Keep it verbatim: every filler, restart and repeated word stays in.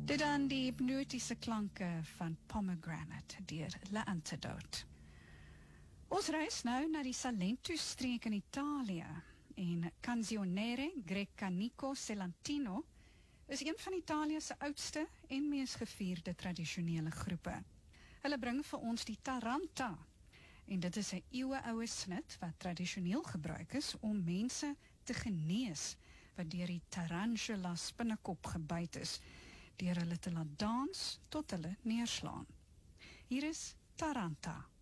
Dit dan die hypnotiese klanke van Pomegranate deur Le Antidote. Ons reis nou na die Salento-streek in Italië en Canzionere Grecanico Celantino is een van Italië se oudste en mees gevierde tradisionele groepe. Hulle bring vir ons die Taranta en dit is 'n eeueoue snit wat tradisioneel gebruik is om mense te genees wat deur die tarantula spinnekop gebyt is, deur hulle te laat dans tot hulle neerslaan. Hier is Taranta.